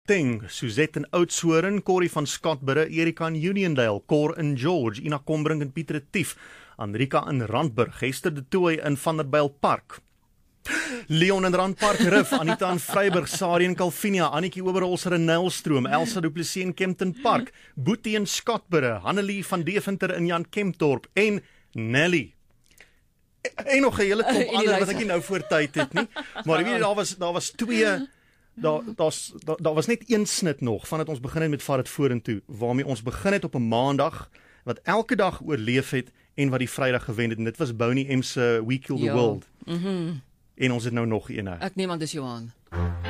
Gauteng, Suzette in Oudtshoorn, Corrie van Scotburgh, Erika in Uniondale, Cor in George, Ina Kombrink in Piet Retief, Anrika in Randburg, Hester de Tooy in Vanderbijlpark, Leon in Randpark Rif, Anita in Vryburg, Sari in Calvinia, Annetjie Oberholzer in Nylstroom, Elsa Du Plessis in Kempton Park, Boetie in Scotburgh, Hannelie van Deventer in Jan Kempdorp en Nelly. En nog 'n hele klomp ander wat ek nie nou voor tyd het nie, maar jy weet daar was twee. Daar was net een snit nog vandat ons begin het met Vat dit vorentoe, waarmee ons begin het op 'n maandag wat elke dag oorleef het en wat die Vrydag gewen het, en dit was Boney M se We Kill the World. En ons het nou nog een. Ek neem aan dis Johan.